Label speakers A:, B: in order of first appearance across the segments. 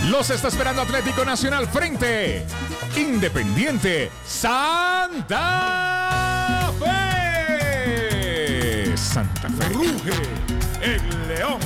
A: Los está esperando Atlético Nacional frente Independiente Santa Fe. Santa Fe.
B: Ruge el león.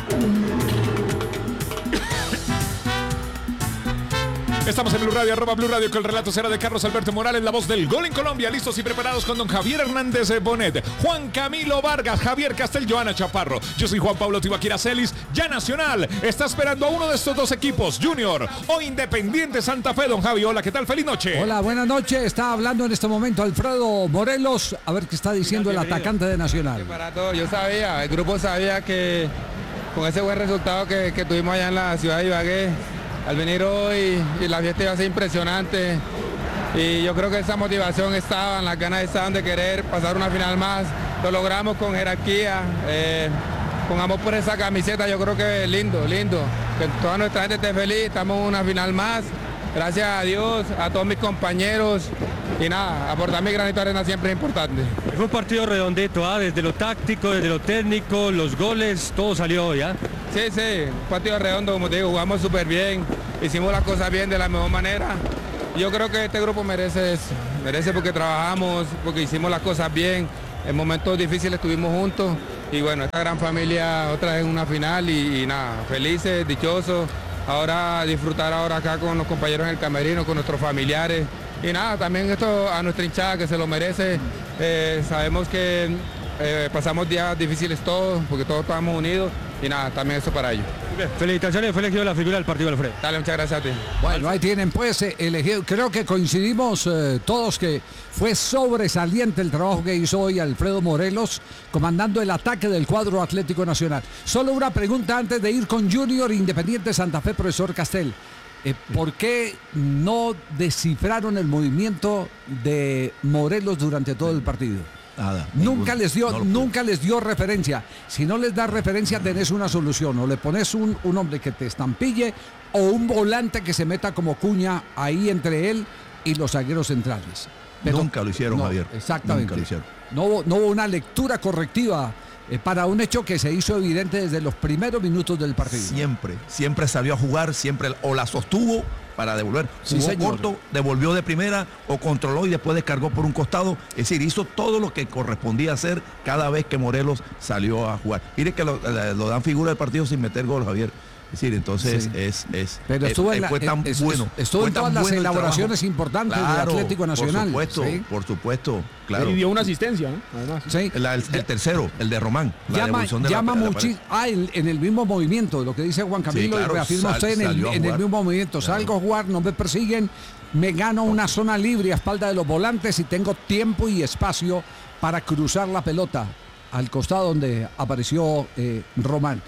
A: Estamos en Blue Radio, @Blue Radio, que el relato será de Carlos Alberto Morales, la voz del gol en Colombia. Listos y preparados con don Javier Hernández Bonet, Juan Camilo Vargas, Javier Castel, Joana Chaparro. Yo soy Juan Pablo Tibaquira Celis. Ya Nacional está esperando a uno de estos dos equipos, Junior o Independiente Santa Fe. Don Javi, hola, ¿qué tal? Feliz noche.
C: Hola, buenas noches. Está hablando en este momento Alfredo Morelos. A ver qué está diciendo el atacante de Nacional.
D: Para todo, yo sabía, el grupo sabía que con ese buen resultado que tuvimos allá en la ciudad de Ibagué, al venir hoy y la fiesta iba a ser impresionante, y yo creo que esa motivación estaba, las ganas estaban de querer pasar una final más. Lo logramos con jerarquía, con amor por esa camiseta. Yo creo que es lindo, que toda nuestra gente esté feliz. Estamos en una final más, gracias a Dios, a todos mis compañeros, y nada, aportar mi granito de arena siempre es importante.
E: Fue un partido redondito, desde lo táctico, desde lo técnico, los goles, todo salió hoy,
D: Sí, un partido redondo, como te digo, jugamos súper bien, hicimos las cosas bien de la mejor manera. Yo creo que este grupo merece eso, merece porque trabajamos, porque hicimos las cosas bien, en momentos difíciles estuvimos juntos, y bueno, esta gran familia otra vez en una final, y nada, felices, dichosos, ahora disfrutar ahora acá con los compañeros en el camerino, con nuestros familiares, y nada, también esto a nuestra hinchada que se lo merece. Sabemos que pasamos días difíciles todos, porque todos estamos unidos, y nada, también eso para ellos.
E: Felicitaciones, fue elegido la figura del partido, Alfredo.
D: Dale, muchas gracias a ti.
C: Bueno, ahí tienen pues elegido. Creo que coincidimos todos que fue sobresaliente el trabajo que hizo hoy Alfredo Morelos, comandando el ataque del cuadro Atlético Nacional. Solo una pregunta antes de ir con Junior Independiente Santa Fe, profesor Castel. ¿Por qué no descifraron el movimiento de Morelos durante todo el partido?
F: Nada.
C: Nunca les dio referencia. Si no les da referencia, tenés una solución. O le pones un hombre que te estampille, o un volante que se meta como cuña ahí entre él y los zagueros centrales.
F: Pero nunca lo hicieron, Javier.
C: Exactamente.
F: Nunca lo hicieron.
C: No hubo una lectura correctiva para un hecho que se hizo evidente desde los primeros minutos del partido.
F: Siempre salió a jugar, siempre o la sostuvo para devolver.
C: Sí,
F: jugó
C: señor.
F: corto, devolvió de primera o controló y después descargó por un costado. Es decir, hizo todo lo que correspondía hacer cada vez que Morelos salió a jugar. Mire que lo dan figura del partido sin meter gol, Javier. Es decir, entonces
C: sí. Pero estuvo
F: fue tan bueno.
C: Estuvo en todas las elaboraciones importantes del Atlético Nacional.
F: Por supuesto, claro.
B: Y dio una asistencia, ¿no? Además.
C: Sí.
F: El tercero, el de Román.
C: Llama muchísimo. En el mismo movimiento, lo que dice Juan Camilo,
F: Sí, claro,
C: y reafirma usted en el mismo movimiento. Claro. Salgo a jugar, no me persiguen, me gano una zona libre a espalda de los volantes y tengo tiempo y espacio para cruzar la pelota al costado donde apareció Román.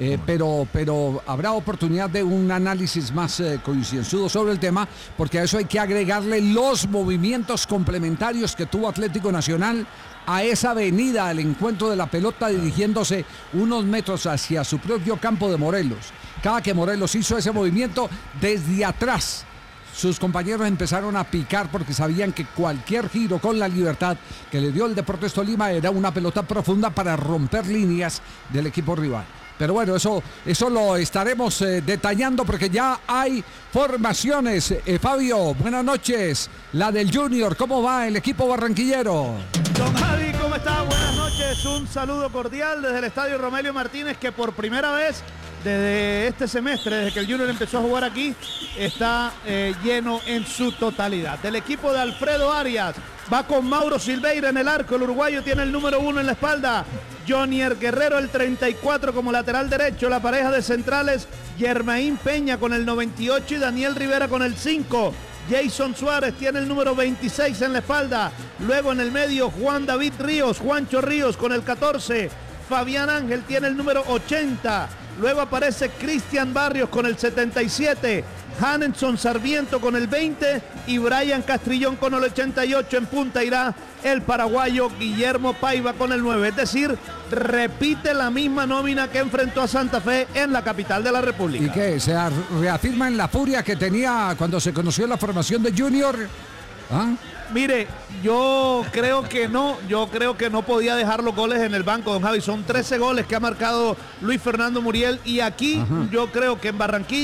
C: Pero habrá oportunidad de un análisis más concienzudo sobre el tema, porque a eso hay que agregarle los movimientos complementarios que tuvo Atlético Nacional a esa venida al encuentro de la pelota, dirigiéndose unos metros hacia su propio campo de Morelos. Cada que Morelos hizo ese movimiento desde atrás, sus compañeros empezaron a picar porque sabían que cualquier giro con la libertad que le dio el Deportes Tolima era una pelota profunda para romper líneas del equipo rival. Pero bueno, eso lo estaremos detallando porque ya hay formaciones. Fabio, buenas noches. La del Junior, ¿cómo va el equipo barranquillero?
B: Don Javi, ¿cómo está? Buenas noches. Un saludo cordial desde el estadio Romelio Martínez, que por primera vez desde este semestre, desde que el Junior empezó a jugar aquí, está lleno en su totalidad. El equipo de Alfredo Arias va con Mauro Silveira en el arco. El uruguayo tiene el número 1 en la espalda. Jonier Guerrero, el 34 como lateral derecho. La pareja de centrales, Germain Peña con el 98 y Daniel Rivera con el 5. Jason Suárez tiene el número 26 en la espalda. Luego en el medio, Juan David Ríos, Juancho Ríos con el 14. Fabián Ángel tiene el número 80. Luego aparece Cristian Barrios con el 77. Hanenson Sarmiento con el 20 y Brian Castrillón con el 88. En punta irá el paraguayo Guillermo Paiva con el 9. Es decir, repite la misma nómina que enfrentó a Santa Fe en la capital de la República.
C: ¿Y qué? ¿Se reafirma en la furia que tenía cuando se conoció la formación de Junior? ¿Ah?
B: Mire, yo creo que no podía dejar los goles en el banco, don Javi. Son 13 goles que ha marcado Luis Fernando Muriel y aquí yo creo que en Barranquilla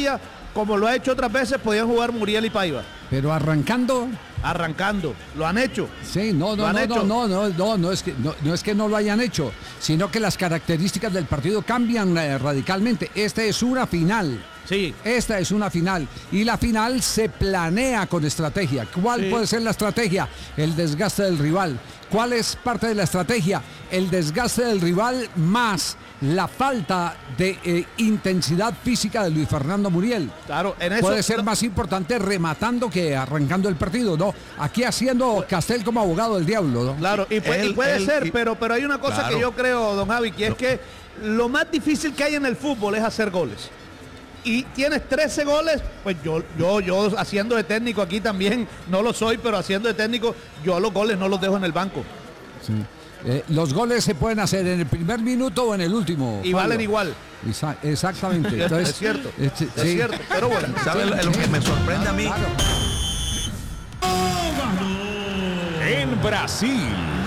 B: como lo ha hecho otras veces, podían jugar Muriel y Paiva.
C: Pero arrancando.
B: Lo han hecho.
C: Sí, no es que no lo hayan hecho, sino que las características del partido cambian radicalmente. Esta es una final.
B: Sí.
C: Esta es una final y la final se planea con estrategia. ¿Cuál puede ser la estrategia? El desgaste del rival. ¿Cuál es parte de la estrategia? El desgaste del rival más la falta de intensidad física de Luis Fernando Muriel.
B: Claro, en eso
C: puede ser más importante rematando que arrancando el partido, ¿no? Aquí haciendo Castel como abogado del diablo, ¿no?
B: Claro, y puede ser, pero hay una cosa que yo creo, don Javi, que es que lo más difícil que hay en el fútbol es hacer goles. Y tienes 13 goles, pues yo haciendo de técnico aquí también, no lo soy, pero haciendo de técnico, yo los goles no los dejo en el banco.
C: Sí. Los goles se pueden hacer en el primer minuto o en el último.
B: Y Pablo, valen igual.
C: Exactamente. Entonces,
B: es cierto, pero bueno.
F: ¿Sabe lo que me sorprende a mí?
C: Claro.
A: En Brasil.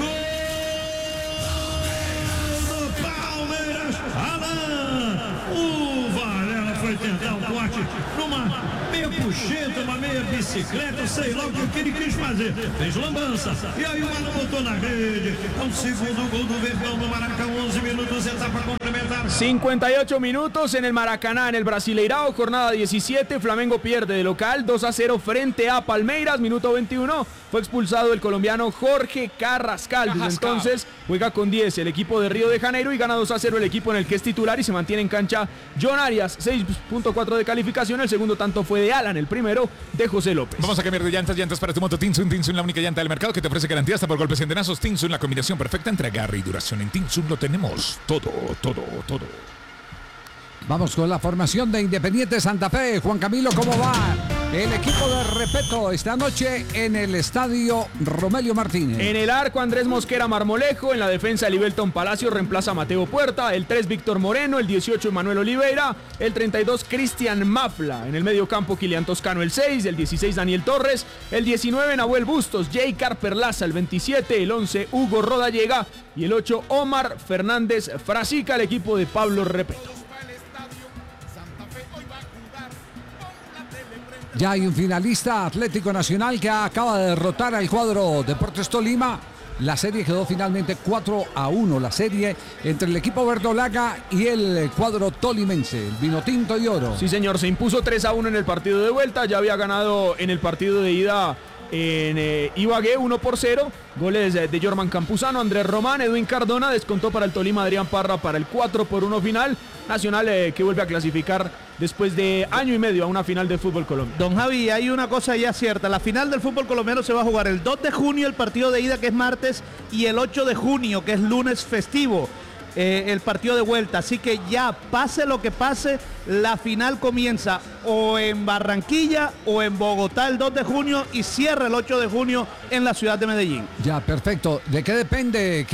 G: Foi tentar corte numa meia puxeta, uma meia bicicleta, sei lá o que ele quis fazer. Fez lambança. E aí o Mano botou na rede. É o segundo gol do Verdão no Maracanã, 11 minutos, etapa complementar.
H: 58 minutos en el Maracaná, en el Brasileirao, jornada 17. Flamengo pierde de local 2-0 frente a Palmeiras. Minuto 21. Fue expulsado el colombiano Jorge Carrascal. Desde entonces juega con 10 el equipo de Río de Janeiro y gana 2-0 el equipo en el que es titular y se mantiene en cancha John Arias. 6.4 de calificación. El segundo tanto fue de Alan, el primero de José López.
A: Vamos a cambiar de llantas para tu moto Tinsun. Tinsun, la única llanta del mercado que te ofrece garantía hasta por golpes y endenazos. Tinsun, la combinación perfecta entre agarre y duración. En Tinsun lo tenemos todo.
C: Vamos con la formación de Independiente Santa Fe. Juan Camilo, ¿cómo va el equipo de Repeto esta noche en el estadio Romelio Martínez?
H: En el arco, Andrés Mosquera Marmolejo. En la defensa, Libelton Palacio reemplaza a Mateo Puerta. El 3, Víctor Moreno. El 18, Manuel Oliveira. El 32, Cristian Mafla. En el medio campo, Kilian Toscano. El 6, el 16, Daniel Torres. El 19, Nahuel Bustos. Jay Carper Laza. El 27, el 11, Hugo Rodallega. Y el 8, Omar Fernández Frasica. El equipo de Pablo Repeto.
C: Ya hay un finalista, Atlético Nacional, que acaba de derrotar al cuadro Deportes Tolima. La serie quedó finalmente 4-1, la serie entre el equipo verdolaga y el cuadro tolimense, el Vinotinto y Oro.
H: Sí, señor, se impuso 3-1 en el partido de vuelta, ya había ganado en el partido de ida en Ibagué 1-0, goles de Jorman Campuzano, Andrés Román, Edwin Cardona, descontó para el Tolima Adrián Parra para el 4-1 final. Nacional que vuelve a clasificar después de año y medio a una final de fútbol colombiano.
B: Don Javi, hay una cosa ya cierta, la final del fútbol colombiano se va a jugar el 2 de junio, el partido de ida que es martes, y el 8 de junio que es lunes festivo, el partido de vuelta, así que ya pase lo que pase, la final comienza o en Barranquilla o en Bogotá el 2 de junio y cierra el 8 de junio en la ciudad de Medellín.
C: Ya, perfecto. ¿De qué depende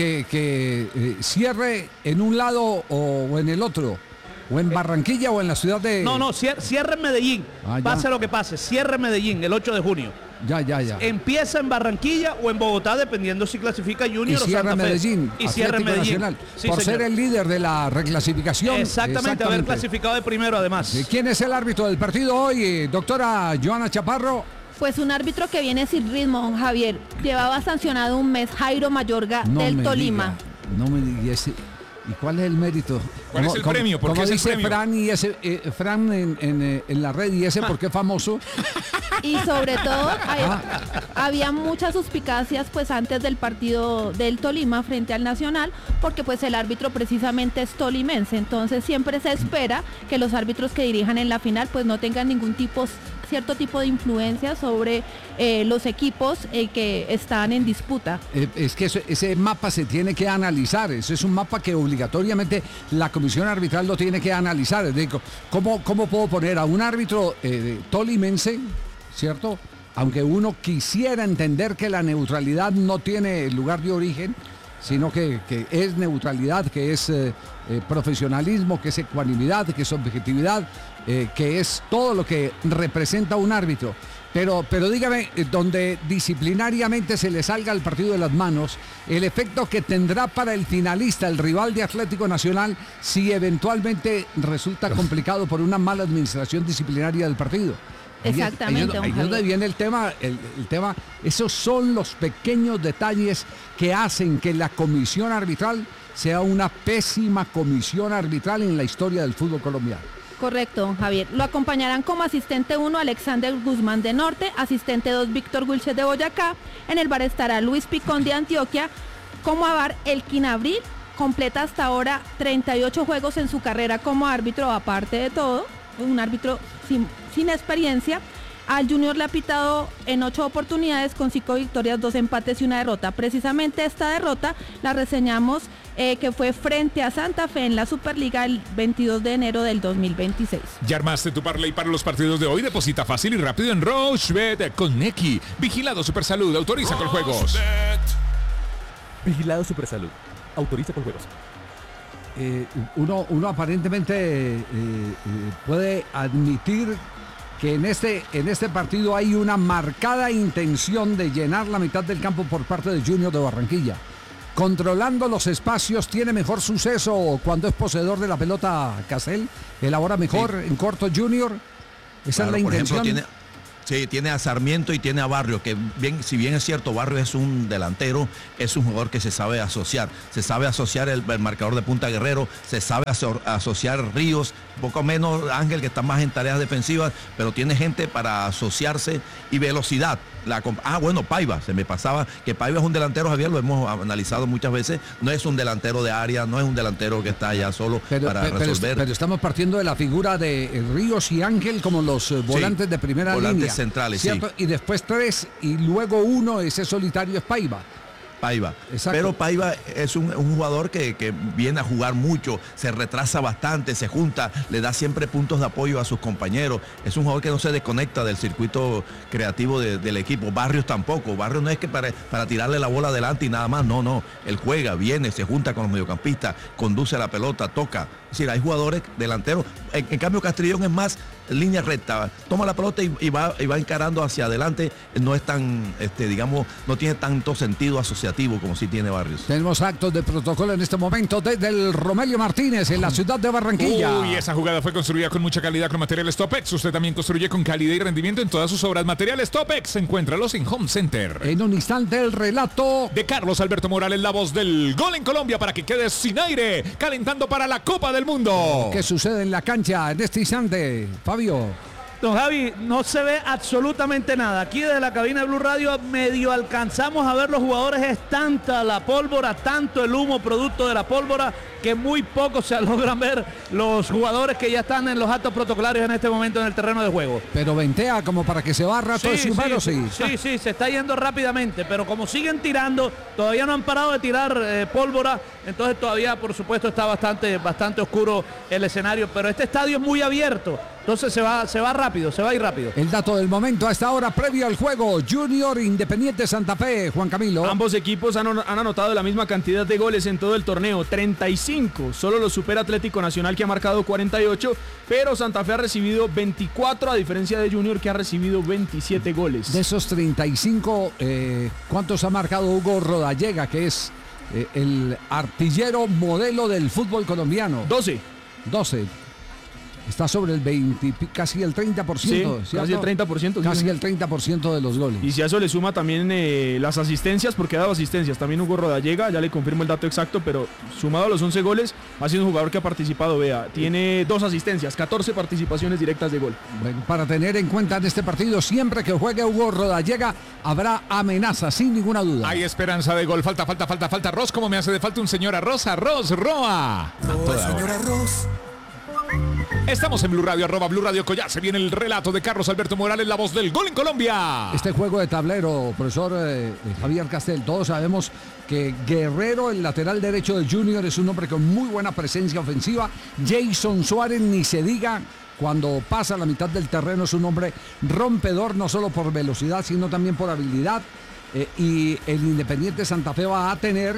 C: que cierre en un lado o en el otro? ¿O en Barranquilla o en la ciudad de...?
B: No, cierre en Medellín, pase lo que pase, cierre en Medellín el 8 de junio.
C: Ya.
B: Empieza en Barranquilla o en Bogotá, dependiendo si clasifica Junior o Santa Fe.
C: Medellín,
B: y cierra en Medellín.
C: Nacional,
B: sí,
C: por
B: señor.
C: ser el líder de la reclasificación.
B: Exactamente, haber clasificado de primero además.
C: ¿Quién es el árbitro del partido hoy, doctora Joana Chaparro?
I: Pues un árbitro que viene sin ritmo, don Javier. Llevaba sancionado un mes Jairo Mayorga del Tolima.
C: No me digas. ¿Y cuál es el mérito?
A: ¿Cuál es el premio? ¿Por qué es el
C: dice
A: premio?
C: Fran, y ese, Fran en la red, y ese por qué es famoso?
I: Y sobre todo había muchas suspicacias pues antes del partido del Tolima frente al Nacional, porque pues el árbitro precisamente es tolimense, entonces siempre se espera que los árbitros que dirijan en la final pues no tengan cierto tipo de influencia sobre los equipos que están en disputa.
C: Es que ese mapa se tiene que analizar, eso es un mapa que obligatoriamente la comisión arbitral lo tiene que analizar. Digo, ¿cómo puedo poner a un árbitro tolimense, cierto? Aunque uno quisiera entender que la neutralidad no tiene lugar de origen, sino que es neutralidad, que es profesionalismo, que es ecuanimidad, que es objetividad, que es todo lo que representa un árbitro. Pero dígame, donde disciplinariamente se le salga el partido de las manos, el efecto que tendrá para el finalista, el rival de Atlético Nacional, si eventualmente resulta complicado por una mala administración disciplinaria del partido.
I: Exactamente.
C: Ahí es donde viene el tema, el tema. Esos son los pequeños detalles que hacen que la comisión arbitral sea una pésima comisión arbitral en la historia del fútbol colombiano.
I: Correcto, don Javier. Lo acompañarán como asistente 1 Alexander Guzmán de Norte, asistente 2 Víctor Wilches de Boyacá. En el bar estará Luis Picón de Antioquia. Como VAR, Elkin Abril completa hasta ahora 38 juegos en su carrera como árbitro, aparte de todo, un árbitro sin experiencia. Al Junior le ha pitado en 8 oportunidades con 5 victorias, 2 empates y 1 derrota. Precisamente esta derrota la reseñamos que fue frente a Santa Fe en la Superliga el 22 de enero del 2026.
A: ¿Ya armaste tu parlay para los partidos de hoy? Deposita fácil y rápido en Rochebet con Neki. Vigilado Supersalud, autoriza con juegos.
J: Vigilado Supersalud, autoriza con juegos.
C: Uno aparentemente puede admitir que en este partido hay una marcada intención de llenar la mitad del campo por parte de Junior de Barranquilla. Controlando los espacios, tiene mejor suceso cuando es poseedor de la pelota Castel, elabora mejor en corto Junior. Esa es la intención.
F: Por ejemplo, tiene a Sarmiento y tiene a Barrio, que si bien es cierto, Barrio es un delantero, es un jugador que se sabe asociar. Se sabe asociar el marcador de Punta Guerrero, se sabe asociar Ríos, poco menos Ángel, que está más en tareas defensivas, pero tiene gente para asociarse y velocidad. Paiva, se me pasaba que Paiva es un delantero, Javier, lo hemos analizado muchas veces, no es un delantero de área, no es un delantero que está allá solo para resolver.
C: Pero estamos partiendo de la figura de Ríos y Ángel como los volantes de primera línea.
F: Volantes centrales,
C: ¿cierto?
F: sí.
C: Y después 3 y luego 1, ese solitario es Paiva.
F: Exacto. Pero Paiva es un jugador que viene a jugar mucho, se retrasa bastante, se junta, le da siempre puntos de apoyo a sus compañeros. Es un jugador que no se desconecta del circuito creativo del equipo. Barrios tampoco. Barrios no es que para tirarle la bola adelante y nada más. No. Él juega, viene, se junta con los mediocampistas, conduce la pelota, toca. Es decir, hay jugadores delanteros. En cambio, Castrillón es más línea recta. Toma la pelota y va encarando hacia adelante. No es tan, no tiene tanto sentido asociativo como sí tiene Barrios.
C: Tenemos actos de protocolo en este momento desde el Romelio Martínez en la ciudad de Barranquilla.
A: Uy, esa jugada fue construida con mucha calidad con materiales Topex. Usted también construye con calidad y rendimiento en todas sus obras. Materiales Topex, encuéntralos en Home Center.
C: En un instante el relato
A: de Carlos Alberto Morales, la voz del gol en Colombia, para que quedes sin aire, calentando para la Copa del Mundo.
C: ¿Qué sucede en la cancha en este instante, Fabio?
B: Don Javi, no se ve absolutamente nada. Aquí desde la cabina de Blue Radio medio alcanzamos a ver los jugadores. Es tanta la pólvora, tanto el humo producto de la pólvora, que muy poco se logran ver los jugadores que ya están en los actos protocolarios en este momento en el terreno de juego.
C: Pero ventea como para que se barra todo ese humano,
B: sí, se está yendo rápidamente, pero como siguen tirando, todavía no han parado de tirar pólvora, entonces todavía, por supuesto, está bastante oscuro el escenario, pero este estadio es muy abierto. Entonces se va rápido, se va a ir rápido.
C: El dato del momento a esta hora previo al juego, Junior Independiente Santa Fe, Juan Camilo.
H: Ambos equipos han anotado la misma cantidad de goles en todo el torneo, 35. Solo lo supera Atlético Nacional, que ha marcado 48, pero Santa Fe ha recibido 24, a diferencia de Junior, que ha recibido 27 goles.
C: De esos 35, ¿cuántos ha marcado Hugo Rodallega, que es el artillero modelo del fútbol colombiano?
H: 12.
C: Está sobre el 20, casi el 30%.
H: Sí, casi el 30%.
C: Casi el 30% de los goles.
H: Y si a eso le suma también las asistencias, porque ha dado asistencias. También Hugo Rodallega, ya le confirmo el dato exacto, pero sumado a los 11 goles, ha sido un jugador que ha participado, tiene 2 asistencias, 14 participaciones directas de gol.
C: Bueno, para tener en cuenta en este partido, siempre que juegue Hugo Rodallega, habrá amenaza, sin ninguna duda.
A: Hay esperanza de gol. Falta arroz. ¿Cómo me hace de falta un señor arroz? Arroz, Roa.
K: Señor arroz.
A: Estamos en Blue Radio, @Blue Radio Collá. Se viene el relato de Carlos Alberto Morales, la voz del gol en Colombia.
C: Este juego de tablero, profesor Javier Castel, todos sabemos que Guerrero, el lateral derecho del Junior, es un hombre con muy buena presencia ofensiva. Jason Suárez, ni se diga, cuando pasa la mitad del terreno, es un hombre rompedor, no solo por velocidad, sino también por habilidad. Y el Independiente Santa Fe va a tener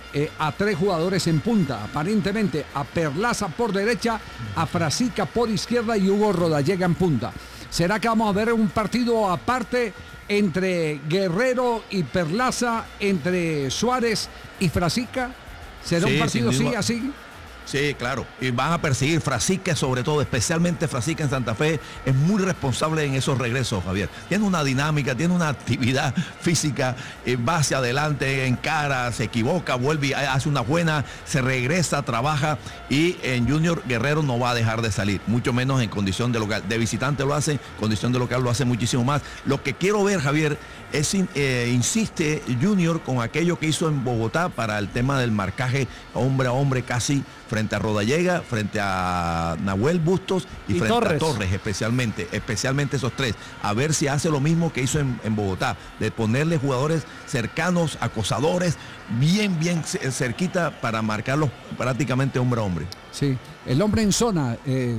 C: a 3 jugadores en punta, aparentemente a Perlaza por derecha, a Frasica por izquierda y Hugo Rodallega en punta. ¿Será que vamos a ver un partido aparte entre Guerrero y Perlaza, entre Suárez y Frasica? ¿Será un partido así?
F: Sí, claro. Y van a perseguir Frasica, sobre todo, especialmente Frasica en Santa Fe. Es muy responsable en esos regresos, Javier. Tiene una dinámica, tiene una actividad física, va hacia adelante, encara, se equivoca, vuelve, hace una buena, se regresa, trabaja. Y en Junior Guerrero no va a dejar de salir, mucho menos en condición de local. De visitante lo hace, en condición de local lo hace muchísimo más. Lo que quiero ver, Javier, es insiste Junior con aquello que hizo en Bogotá para el tema del marcaje hombre a hombre casi frente a Rodallega, frente a Nahuel Bustos y frente a Torres, especialmente esos 3. A ver si hace lo mismo que hizo en Bogotá, de ponerle jugadores cercanos, acosadores, bien cerquita para marcarlos prácticamente hombre a hombre.
C: Sí, el hombre en zona,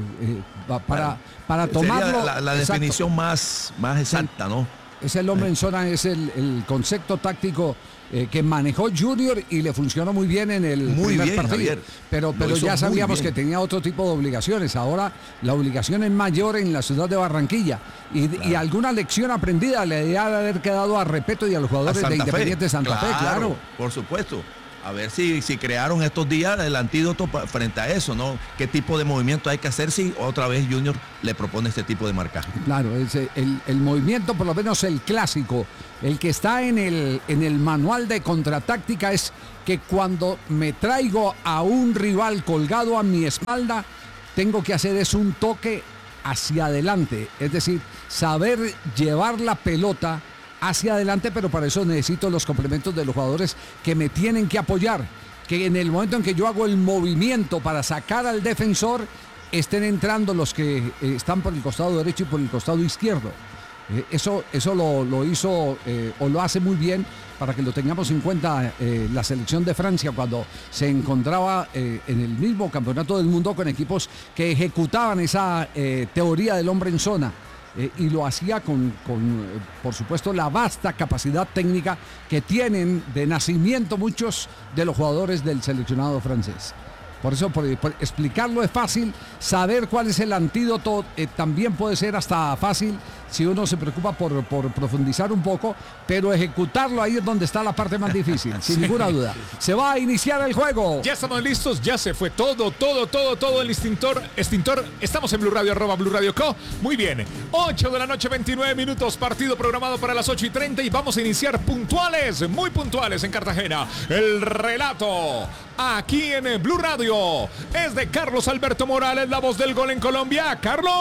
C: para tomarlo.
F: La definición más exacta, ¿no?
C: Es el hombre en zona, es el concepto táctico que manejó Junior y le funcionó muy bien en el primer partido. Javier. Pero ya sabíamos que tenía otro tipo de obligaciones. Ahora la obligación es mayor en la ciudad de Barranquilla. Y alguna lección aprendida le debe haber quedado a Repeto y a los jugadores de Independiente Santa Fe, claro.
F: Por supuesto. A ver si crearon estos días el antídoto frente a eso, ¿no? ¿Qué tipo de movimiento hay que hacer si otra vez Junior le propone este tipo de marcaje?
C: Claro, el movimiento, por lo menos el clásico, el que está en el manual de contratáctica, es que cuando me traigo a un rival colgado a mi espalda, tengo que hacer un toque hacia adelante, es decir, saber llevar la pelota hacia adelante, pero para eso necesito los complementos de los jugadores que me tienen que apoyar, que en el momento en que yo hago el movimiento para sacar al defensor, estén entrando los que están por el costado derecho y por el costado izquierdo. Eso lo hizo o lo hace muy bien, para que lo tengamos en cuenta, la selección de Francia cuando se encontraba en el mismo campeonato del mundo con equipos que ejecutaban esa teoría del hombre en zona. Y lo hacía con, por supuesto, la vasta capacidad técnica que tienen de nacimiento muchos de los jugadores del seleccionado francés. Por eso, por explicarlo es fácil, saber cuál es el antídoto también puede ser hasta fácil si uno se preocupa por profundizar un poco, pero ejecutarlo ahí es donde está la parte más difícil, sin ninguna duda. Se va a iniciar el juego.
A: Ya estamos listos, ya se fue todo el extintor. Estamos en Blue Radio, @Blue Radio Co. Muy bien, 8 de la noche, 29 minutos, partido programado para las 8:30 y vamos a iniciar muy puntuales en Cartagena. El relato aquí en Blue Radio es de Carlos Alberto Morales, la voz del gol en Colombia.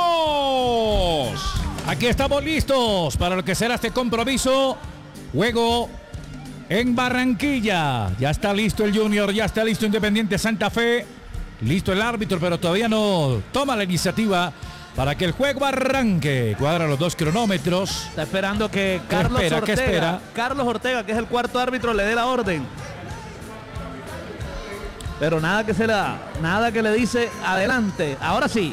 A: ¡Carlos!
K: Aquí estamos listos para lo que será este compromiso. Juego en Barranquilla. Ya está listo el Junior, ya está listo Independiente Santa Fe. Listo el árbitro, pero todavía no toma la iniciativa para que el juego arranque. Cuadra los 2 cronómetros.
B: Está esperando que Carlos Ortega, que es el cuarto árbitro, le dé la orden. Pero nada que le dice adelante. Ahora sí.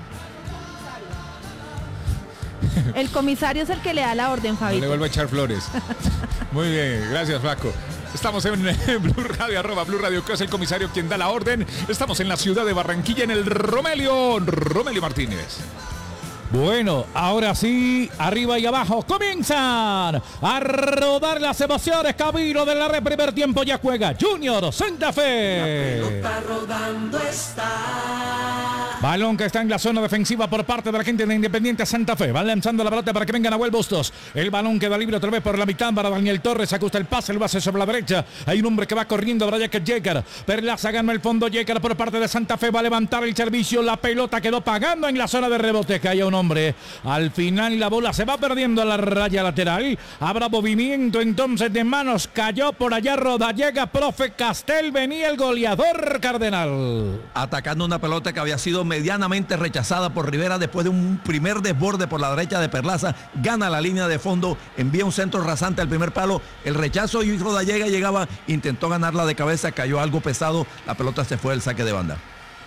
I: El comisario es el que le da la orden, Fabito.
A: No le vuelvo a echar flores. Muy bien, gracias, Flaco. Estamos en Blue Radio, @Blue Radio, que es el comisario quien da la orden. Estamos en la ciudad de Barranquilla, en el Romelio Martínez.
K: Bueno, ahora sí, arriba y abajo comienzan a rodar las emociones. Camino de la red, primer tiempo, ya juega Junior Santa Fe.
L: La pelota rodando está.
K: Balón que está en la zona defensiva por parte de la gente de Independiente Santa Fe. Van lanzando la pelota para que venga Nahuel Bustos. El balón queda libre otra vez por la mitad para Daniel Torres. Ajusta el pase, el base sobre la derecha. Hay un hombre que va corriendo, Brian Yecker. Perlaza ganó el fondo, Yecker por parte de Santa Fe. Va a levantar el servicio. La pelota quedó pagando en la zona de rebote. Que haya un hombre. Al final la bola se va perdiendo a la raya lateral. Habrá movimiento entonces de manos. Cayó por allá Rodallega. Profe Castel, venía el goleador Cardenal.
F: Atacando una pelota que había sido medianamente rechazada por Rivera después de un primer desborde por la derecha de Perlaza. Gana la línea de fondo. Envía un centro rasante al primer palo. El rechazo y Rodallega llegaba. Intentó ganarla de cabeza. Cayó algo pesado. La pelota se fue al saque de banda.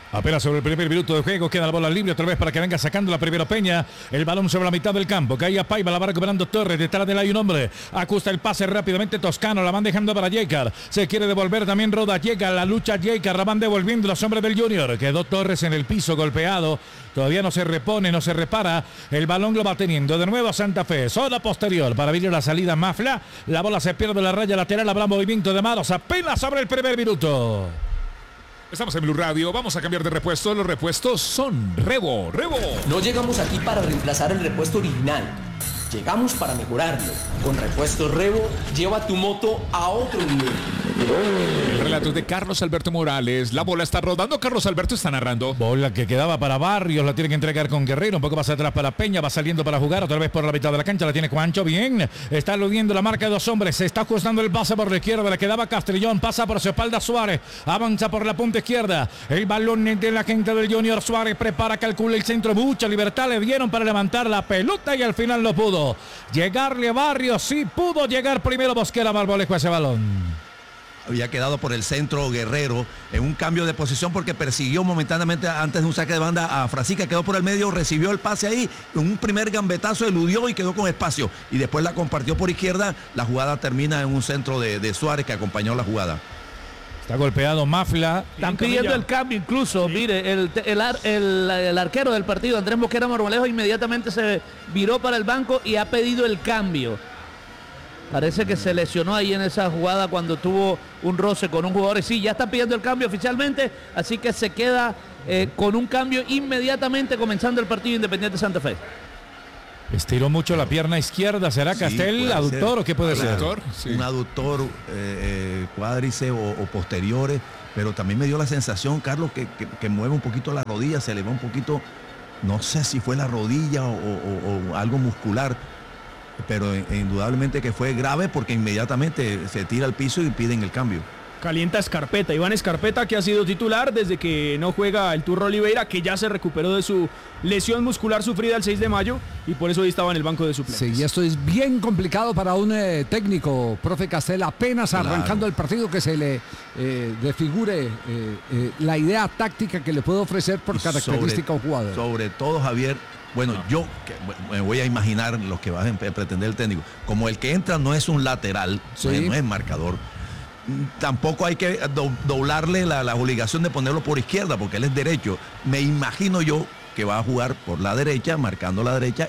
K: Apenas sobre el primer minuto de juego, queda la bola libre otra vez para que venga sacando la primera Peña. El balón sobre la mitad del campo. Caía Paiva, la va recuperando Torres. Detrás de él hay un hombre. Ajusta el pase rápidamente Toscano. La van dejando para Yecar. Se quiere devolver también Roda. Llega la lucha Yecar. La van devolviendo los hombres del Junior. Quedó Torres en el piso golpeado. Todavía no se repone, no se repara. El balón lo va teniendo de nuevo Santa Fe. Zona posterior para abrir la salida Mafla. La bola se pierde en la raya lateral. Habrá movimiento de manos apenas sobre el primer minuto.
A: Estamos en Blue Radio, vamos a cambiar de repuesto. Los repuestos son Rebo.
M: No llegamos aquí para reemplazar el repuesto original. Llegamos para mejorarlo. Con Repuestos Rebo, lleva tu moto a otro nivel.
A: El relato es de Carlos Alberto Morales. La bola está rodando. Carlos Alberto está narrando.
K: Bola que quedaba para Barrios. La tiene que entregar con Guerrero. Un poco más atrás para Peña. Va saliendo para jugar. Otra vez por la mitad de la cancha. La tiene Juancho. Bien. Está eludiendo la marca de dos hombres. Se está ajustando el pase por la izquierda. Le quedaba Castrillón. Pasa por su espalda Suárez. Avanza por la punta izquierda. El balón de la gente del Junior. Suárez prepara, calcula el centro. Mucha libertad le dieron para levantar la pelota y al final no pudo llegarle a Barrios. Sí pudo llegar primero Mosquera Marmolejo a ese balón.
F: Había quedado por el centro Guerrero en un cambio de posición porque persiguió momentáneamente antes de un saque de banda a Frasica, quedó por el medio, recibió el pase ahí, un primer gambetazo eludió y quedó con espacio y después la compartió por izquierda. La jugada termina en un centro de Suárez que acompañó la jugada.
K: Está golpeado Mafla.
B: Están pidiendo el cambio incluso. Sí. Mire, el arquero del partido, Andrés Mosquera Marmolejo, inmediatamente se viró para el banco y ha pedido el cambio. Parece que se lesionó ahí en esa jugada cuando tuvo un roce con un jugador. Y sí, ya está pidiendo el cambio oficialmente, así que se queda con un cambio inmediatamente comenzando el partido Independiente Santa Fe.
K: Estiró mucho la pierna izquierda. ¿Será Castel,
F: sí,
K: aductor o qué puede ser?
F: Sí. Un aductor, cuádriceps o posteriores, pero también me dio la sensación, Carlos, que mueve un poquito la rodilla, se le va un poquito, no sé si fue la rodilla o algo muscular, pero indudablemente que fue grave porque inmediatamente se tira al piso y piden el cambio.
H: Calienta Escarpeta, Iván Escarpeta, que ha sido titular desde que no juega el Turro Oliveira, que ya se recuperó de su lesión muscular sufrida el 6 de mayo y por eso hoy estaba en el banco de suplentes.
C: Sí, y esto es bien complicado para un técnico, profe Castel, apenas arrancando el partido, que se le desfigure la idea táctica que le puede ofrecer por característica un jugador.
F: Sobre todo, Javier, bueno, yo me voy a imaginar lo que va a pretender el técnico. Como el que entra no es un lateral, sí, no es marcador, tampoco hay que doblarle la obligación de ponerlo por izquierda porque él es derecho. Me imagino yo que va a jugar por la derecha, marcando la derecha